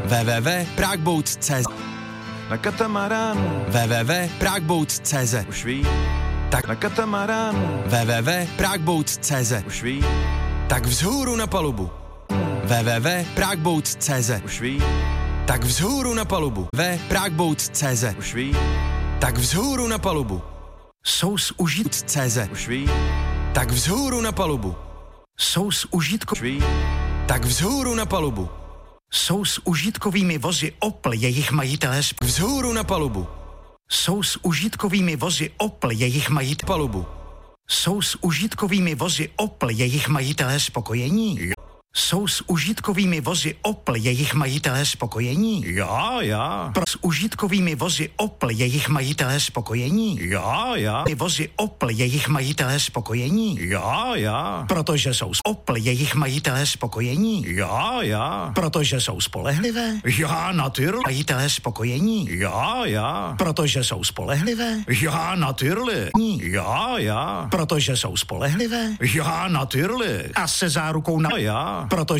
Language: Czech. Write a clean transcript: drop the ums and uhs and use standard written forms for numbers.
www.pragbouts.cz Na katamaránu www.pragbouts.cz už ví, tak na katamaránu www.pragbouts.cz už ví, Tak vzhůru na palubu www.pragbouts.cz už ví, Tak vzhůru na palubu www.pragbouts.cz už ví, Tak vzhůru na palubu Sous užit CZ už ví, Tak vzhůru na palubu Sous užitko už ví, Tak vzhůru na palubu Jsou s užitkovými vozy Opel jejich majitelé Vzhůru na palubu Jsou s užitkovými vozy Opel jejich majitelé palubu Jsou s užitkovými vozy Opel jejich majitelé spokojení? Jsou s užitkovými vozy Opel jejich majitelé spokojení? já. S užitkovými vozy Opel jejich majitelé spokojení? Já. Vozy Opel jejich majitelé spokojení? Já. Protože jsou s Opel jejich majitelé spokojení? Já. Protože jsou spolehlivé? Já, natürlich. Majitelé spokojení? Já. Protože jsou spolehlivé? Já, natürlich. Já. Protože jsou spolehlivé? Já, natürlich. A se zárukou na... Já. Protože